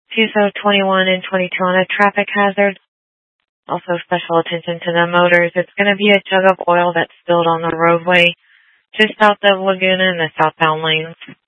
TUSO 21 and 22 on a traffic hazard. Also special attention to the motors. It's going to be a jug of oil that's spilled on the roadway just south of Laguna in the southbound lanes.